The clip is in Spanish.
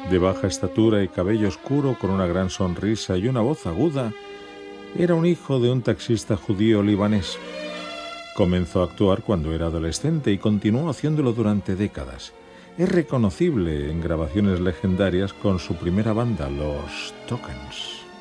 de baja estatura y cabello oscuro, con una gran sonrisa y una voz aguda, era un hijo de un taxista judío libanés. Comenzó a actuar cuando era adolescente y continuó haciéndolo durante décadas. Es reconocible en grabaciones legendarias con su primera banda, los Tokens.